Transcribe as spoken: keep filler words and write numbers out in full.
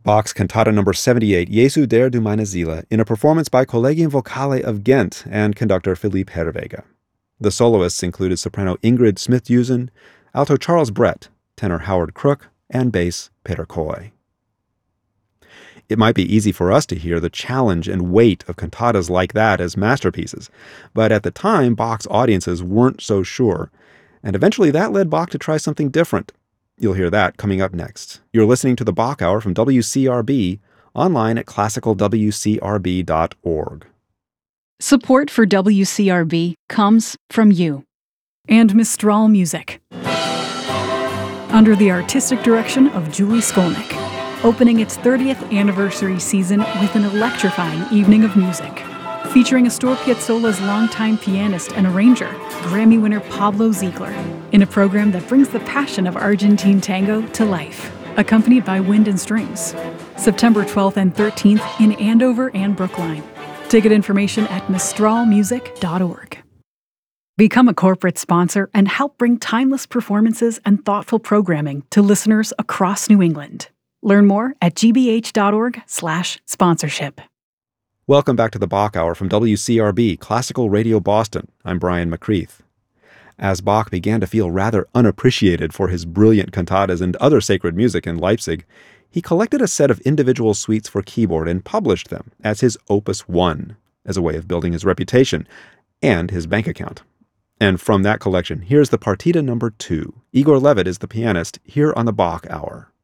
Bach's Cantata number seventy-eight, Jesu der du meine Seele, in a performance by Collegium Vocale of Ghent and conductor Philippe Herreweghe. The soloists included soprano Ingrid Smith-Jusen, alto Charles Brett, tenor Howard Crook, and bass Peter Coy. It might be easy for us to hear the challenge and weight of cantatas like that as masterpieces, but at the time, Bach's audiences weren't so sure, and eventually that led Bach to try something different. You'll hear that coming up next. You're listening to the Bach Hour from W C R B, online at classical w c r b dot org. Support for W C R B comes from you and Mistral Music, under the artistic direction of Julie Skolnick, opening its thirtieth anniversary season with an electrifying evening of music, featuring Astor Piazzolla's longtime pianist and arranger, Grammy winner Pablo Ziegler, in a program that brings the passion of Argentine tango to life, accompanied by wind and strings. September twelfth and thirteenth in Andover and Brookline. Ticket information at mistral music dot org. Become a corporate sponsor and help bring timeless performances and thoughtful programming to listeners across New England. Learn more at g b h dot org slash sponsorship. Welcome back to the Bach Hour from W C R B, Classical Radio Boston. I'm Brian McCreath. As Bach began to feel rather unappreciated for his brilliant cantatas and other sacred music in Leipzig, he collected a set of individual suites for keyboard and published them as his Opus One, as a way of building his reputation and his bank account. And from that collection, here's the Partita number two. Igor Levit is the pianist here on the Bach Hour.